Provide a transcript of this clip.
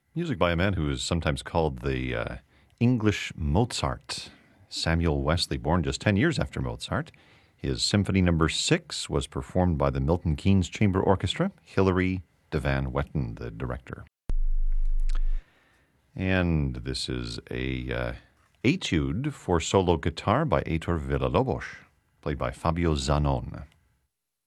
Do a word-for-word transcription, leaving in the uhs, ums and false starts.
Music by a man who is sometimes called the uh, English Mozart, Samuel Wesley, born just ten years after Mozart. His Symphony Number Six was performed by the Milton Keynes Chamber Orchestra, Hilary de Van Wetten, the director. And this is a uh, etude for solo guitar by Heitor Villa-Lobos, played by Fabio Zanon.